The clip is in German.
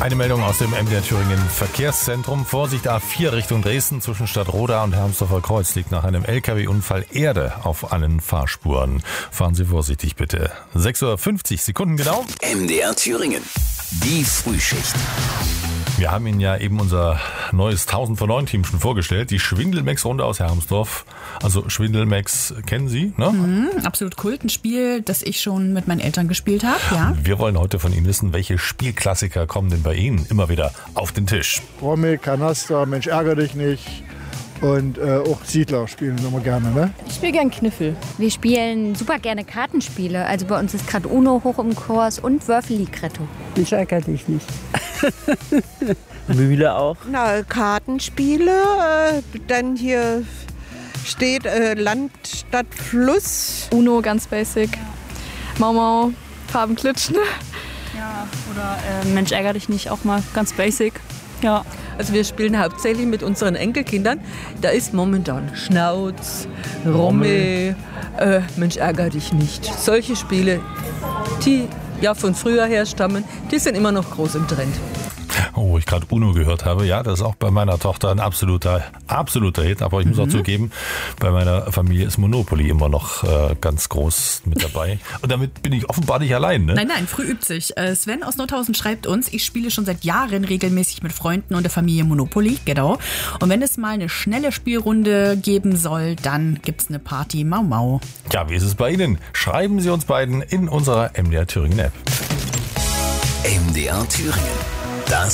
Eine Meldung aus dem MDR Thüringen Verkehrszentrum. Vorsicht, A4 Richtung Dresden zwischen Stadtroda und Hermsdorfer Kreuz liegt nach einem LKW-Unfall Erde auf allen Fahrspuren. Fahren Sie vorsichtig bitte. 6:50 Uhr genau. MDR Thüringen. Die Frühschicht. Wir haben Ihnen ja eben unser neues 1000 von 9 Team schon vorgestellt. Die Schwindelmex-Runde aus Hermsdorf. Also Schwindelmex kennen Sie, ne? Absolut Kult, ein Spiel, das ich schon mit meinen Eltern gespielt habe, ja. Wir wollen heute von Ihnen wissen, welche Spielklassiker kommen denn bei Ihnen immer wieder auf den Tisch? Rommel, Kanaster, Mensch ärger dich nicht und auch Siedler spielen wir immer gerne, ne? Ich spiele gern Kniffel. Wir spielen super gerne Kartenspiele. Also bei uns ist gerade Uno hoch im Kurs und Würfelligretto. Ich ärgere dich nicht. Mühle auch. Na, Kartenspiele, dann hier steht Land, Stadt, Fluss. Uno, ganz basic. Mau Mau, Farben klitschen. Ja, oder Mensch ärger dich nicht, auch mal ganz basic. Ja. Also wir spielen hauptsächlich mit unseren Enkelkindern. Da ist momentan Schnauz, Rommel, Mensch ärger dich nicht. Solche Spiele, die ja von früher her stammen, die sind immer noch groß im Trend. Oh, wo ich gerade Uno gehört habe. Ja, das ist auch bei meiner Tochter ein absoluter Hit. Aber ich muss auch zugeben, bei meiner Familie ist Monopoly immer noch ganz groß mit dabei. Und damit bin ich offenbar nicht allein, ne? Nein, früh übt sich. Sven aus Nordhausen schreibt uns, ich spiele schon seit Jahren regelmäßig mit Freunden und der Familie Monopoly, genau. Und wenn es mal eine schnelle Spielrunde geben soll, dann gibt's eine Party Mau Mau. Ja, wie ist es bei Ihnen? Schreiben Sie uns beiden in unserer MDR Thüringen App. MDR Thüringen. Das